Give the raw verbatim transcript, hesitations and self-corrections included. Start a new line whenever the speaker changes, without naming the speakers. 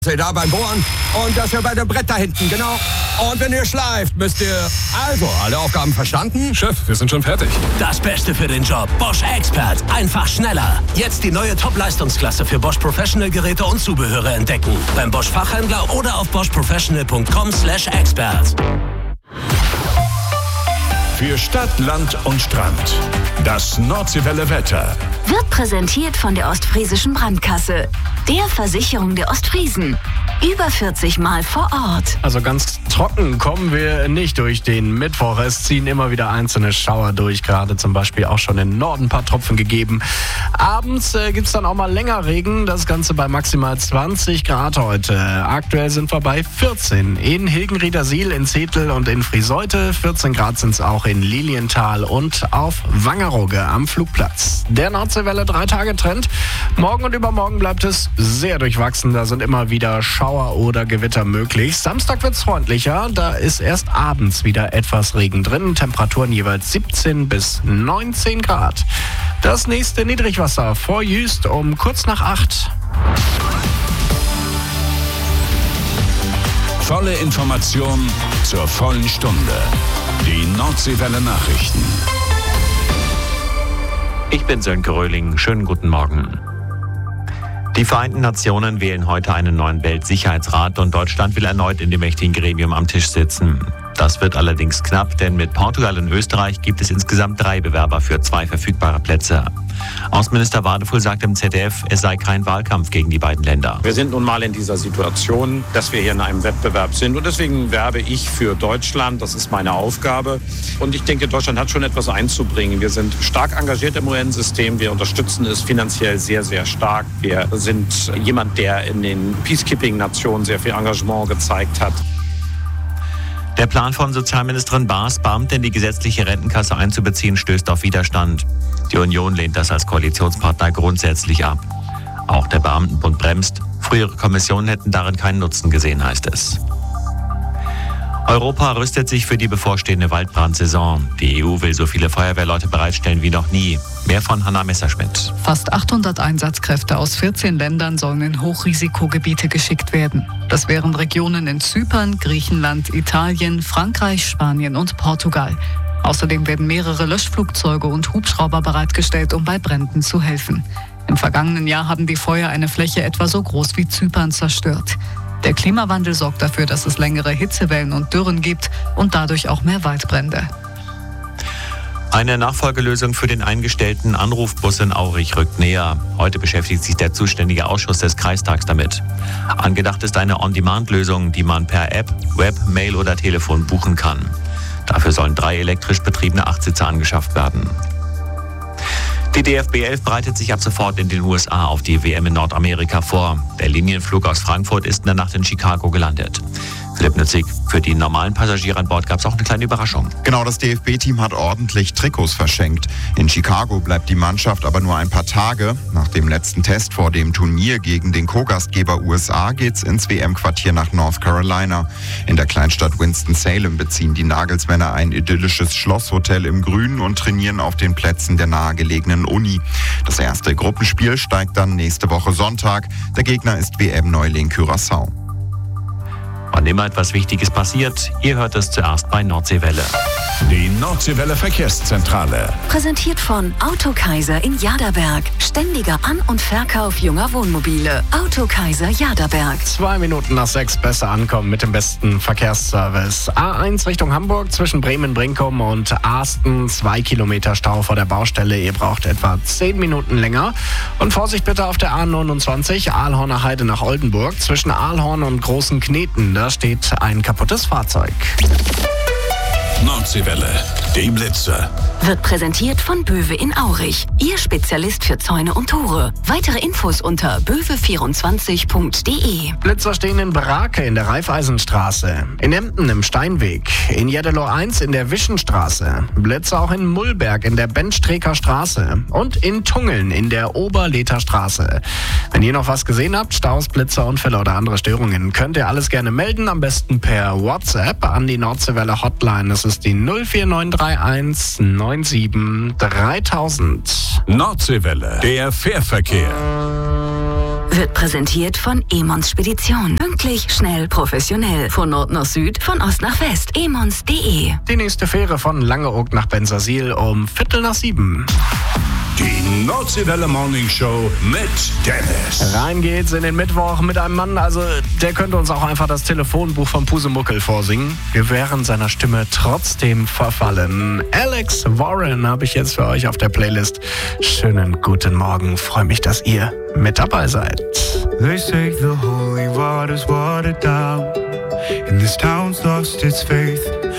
Seht da beim Bohren und das hier bei dem Brett da hinten, genau. Und wenn ihr schleift, müsst ihr... Also, alle Aufgaben verstanden?
Chef, wir sind schon fertig.
Das Beste für den Job. Bosch Expert. Einfach schneller. Jetzt die neue Top-Leistungsklasse für Bosch Professional-Geräte und Zubehöre entdecken. Beim Bosch Fachhändler oder auf bosch professional punkt com slash expert.
Für Stadt, Land und Strand. Das Nordseewelle Wetter.
Wird präsentiert von der Ostfriesischen Brandkasse, der Versicherung der Ostfriesen. Über vierzig Mal vor Ort.
Also ganz trocken kommen wir nicht durch den Mittwoch. Es ziehen immer wieder einzelne Schauer durch. Gerade zum Beispiel auch schon im Norden ein paar Tropfen gegeben. Abends äh, gibt es dann auch mal länger Regen. Das Ganze bei maximal zwanzig Grad heute. Aktuell sind wir bei vierzehn. In Hilgenriedersiel, in Zetel und in Frieseute. vierzehn Grad sind es auch in Lilienthal und auf Wangerooge am Flugplatz. Der Nordseewelle drei Tage Trend. Morgen und übermorgen bleibt es sehr durchwachsen. Da sind immer wieder Schauer oder Gewitter möglich. Samstag wird es freundlicher. Da ist erst abends wieder etwas Regen drin. Temperaturen jeweils siebzehn bis neunzehn Grad. Das nächste Niedrigwasser vor Jüst um kurz nach acht.
Volle Information zur vollen Stunde. Die Nordseewelle Nachrichten.
Ich bin Sönke Röhling. Schönen guten Morgen. Die Vereinten Nationen wählen heute einen neuen Weltsicherheitsrat und Deutschland will erneut in dem mächtigen Gremium am Tisch sitzen. Das wird allerdings knapp, denn mit Portugal und Österreich gibt es insgesamt drei Bewerber für zwei verfügbare Plätze. Außenminister Wadefuhl sagt im Z D F, es sei kein Wahlkampf gegen die beiden Länder.
Wir sind nun mal in dieser Situation, dass wir hier in einem Wettbewerb sind und deswegen werbe ich für Deutschland. Das ist meine Aufgabe und ich denke, Deutschland hat schon etwas einzubringen. Wir sind stark engagiert im U N-System, wir unterstützen es finanziell sehr, sehr stark. Wir sind jemand, der in den Peacekeeping-Nationen sehr viel Engagement gezeigt hat.
Der Plan von Sozialministerin Baas, Beamte in die gesetzliche Rentenkasse einzubeziehen, stößt auf Widerstand. Die Union lehnt das als Koalitionspartner grundsätzlich ab. Auch der Beamtenbund bremst. Frühere Kommissionen hätten darin keinen Nutzen gesehen, heißt es. Europa rüstet sich für die bevorstehende Waldbrandsaison. Die E U will so viele Feuerwehrleute bereitstellen wie noch nie. Mehr von Hanna Messerschmidt.
Fast achthundert Einsatzkräfte aus vierzehn Ländern sollen in Hochrisikogebiete geschickt werden. Das wären Regionen in Zypern, Griechenland, Italien, Frankreich, Spanien und Portugal. Außerdem werden mehrere Löschflugzeuge und Hubschrauber bereitgestellt, um bei Bränden zu helfen. Im vergangenen Jahr haben die Feuer eine Fläche etwa so groß wie Zypern zerstört. Der Klimawandel sorgt dafür, dass es längere Hitzewellen und Dürren gibt und dadurch auch mehr Waldbrände.
Eine Nachfolgelösung für den eingestellten Anrufbus in Aurich rückt näher. Heute beschäftigt sich der zuständige Ausschuss des Kreistags damit. Angedacht ist eine On-Demand-Lösung, die man per App, Web, Mail oder Telefon buchen kann. Dafür sollen drei elektrisch betriebene Achtsitze angeschafft werden. Die D F B elf bereitet sich ab sofort in den U S A auf die W M in Nordamerika vor. Der Linienflug aus Frankfurt ist in der Nacht in Chicago gelandet. Philipp Nützig, für die normalen Passagiere an Bord gab es auch eine kleine Überraschung.
Genau, das D F B-Team hat ordentlich Trikots verschenkt. In Chicago bleibt die Mannschaft aber nur ein paar Tage. Nach dem letzten Test vor dem Turnier gegen den Co-Gastgeber U S A geht's ins W M-Quartier nach North Carolina. In der Kleinstadt Winston-Salem beziehen die Nagelsmänner ein idyllisches Schlosshotel im Grünen und trainieren auf den Plätzen der nahegelegenen Uni. Das erste Gruppenspiel steigt dann nächste Woche Sonntag. Der Gegner ist W M-Neuling Curaçao.
Wann immer etwas Wichtiges passiert, ihr hört es zuerst bei Nordseewelle.
Die Nordseewelle Verkehrszentrale.
Präsentiert von Autokaiser in Jaderberg. Ständiger An- und Verkauf junger Wohnmobile. Autokaiser Jaderberg.
Zwei Minuten nach sechs besser ankommen mit dem besten Verkehrsservice. A eins Richtung Hamburg zwischen Bremen-Brinkum und Aasten. Zwei Kilometer Stau vor der Baustelle. Ihr braucht etwa zehn Minuten länger. Und Vorsicht bitte auf der A neunundzwanzig, Aalhorner Heide nach Oldenburg. Zwischen Aalhorn und Großen Kneten. Da steht ein kaputtes Fahrzeug.
Nordseewelle, die Blitzer.
Wird präsentiert von Böwe in Aurich. Ihr Spezialist für Zäune und Tore. Weitere Infos unter böwe vierundzwanzig punkt de.
Blitzer stehen in Brake in der Raiffeisenstraße, in Emden im Steinweg, in Jeddelo eins in der Wischenstraße, Blitzer auch in Mullberg in der Benstreker Straße und in Tungeln in der Oberlether Straße. Wenn ihr noch was gesehen habt, Staus, Blitzer, Unfälle oder andere Störungen, könnt ihr alles gerne melden, am besten per WhatsApp an die Nordseewelle Hotline. Das ist die null vier neun drei eins neun sieben dreitausend.
Nordseewelle, der Fährverkehr.
Wird präsentiert von Emons Spedition. Pünktlich, schnell, professionell. Von Nord nach Süd, von Ost nach West. emons punkt de.
Die nächste Fähre von Langeoog nach Bensersiel um Viertel nach sieben.
Die Nordseewelle Morning Show mit Dennis.
Rein geht's in den Mittwoch mit einem Mann, also der könnte uns auch einfach das Telefonbuch von Pusemuckel vorsingen. Wir wären seiner Stimme trotzdem verfallen. Alex Warren habe ich jetzt für euch auf der Playlist. Schönen guten Morgen, freue mich, dass ihr mit dabei seid.
They say the holy water's watered down, and this town's lost its faith.